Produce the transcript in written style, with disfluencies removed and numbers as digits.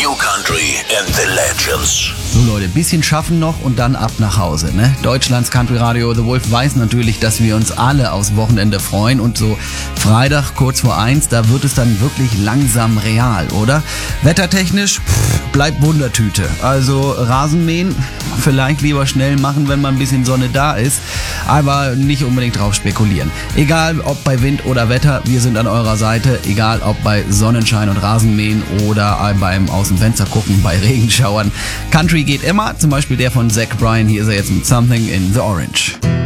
New Country and the Legends. So Leute, bisschen schaffen noch und dann ab nach Hause, ne? Deutschlands Country Radio The Wolf weiß natürlich, dass wir uns alle aufs Wochenende freuen und so Freitag kurz vor 1, da wird es dann wirklich langsam real, oder? Wettertechnisch, bleibt Wundertüte. Also Rasenmähen, vielleicht lieber schnell machen, wenn mal ein bisschen Sonne da ist, aber nicht unbedingt drauf spekulieren. Egal ob bei Wind oder Wetter, wir sind an eurer Seite, egal ob bei Sonnenschein und Rasenmähen oder beim aus dem Fenster gucken bei Regenschauern. Country geht immer, zum Beispiel der von Zach Bryan, hier ist er jetzt mit Something in the Orange.